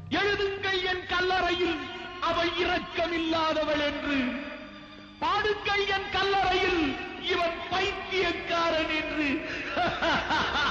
எழுதுங்கள் என் கல்லறையில் அவள் இரக்கமில்லாதவள் என்று, பாடுங்கள் என் கல்லறையில் இவன் பைத்தியக்காரன் என்று.